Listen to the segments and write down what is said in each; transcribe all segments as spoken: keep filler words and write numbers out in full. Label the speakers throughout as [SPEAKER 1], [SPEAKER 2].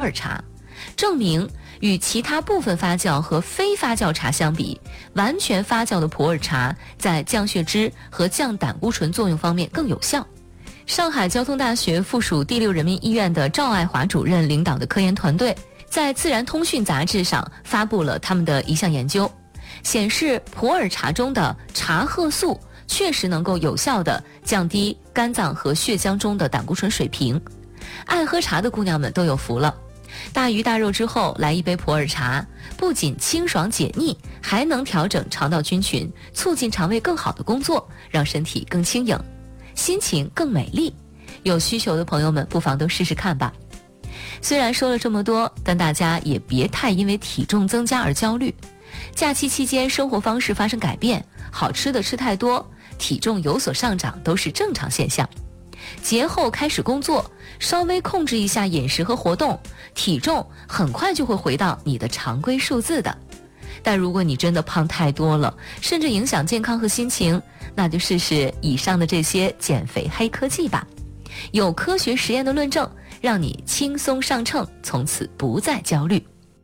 [SPEAKER 1] 洱茶，证明与其他部分发酵和非发酵茶相比，完全发酵的普洱茶在降血脂和降胆固醇作用方面更有效。上海交通大学附属第六人民医院的赵爱华主任领导的科研团队在《自然通讯》杂志上发布了他们的一项研究，显示普洱茶中的茶褐素确实能够有效地降低肝脏和血浆中的胆固醇水平。爱喝茶的姑娘们都有福了，大鱼大肉之后来一杯普洱茶，不仅清爽解腻，还能调整肠道菌群，促进肠胃更好的工作，让身体更轻盈，心情更美丽。有需求的朋友们不妨都试试看吧。虽然说了这么多，但大家也别太因为体重增加而焦虑。假期期间生活方式发生改变，好吃的吃太多，体重有所上涨都是正常现象。节后开始工作，稍微控制一下饮食和活动，体重很快就会回到你的常规数字的。但如果你真的胖太多了，甚至影响健康和心情，那就试试以上的这些减肥黑科技吧。有科学实验的论证，让你轻松上秤，从此不再焦虑。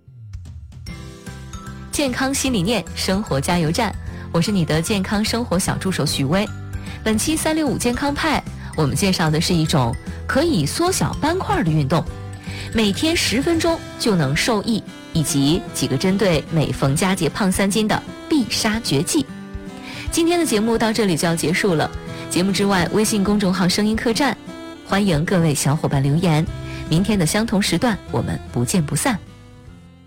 [SPEAKER 1] 健康新理念，生活加油站，我是你的健康生活小助手许巍。本期三六五健康派，我们介绍的是一种可以缩小斑块的运动，每天十分钟就能受益，以及几个针对每逢佳节胖三斤的必杀绝技。今天的节目到这里就要结束了，节目之外，微信公众号声音客栈，欢迎各位小伙伴留言。明天的相同时段，我们不见不散。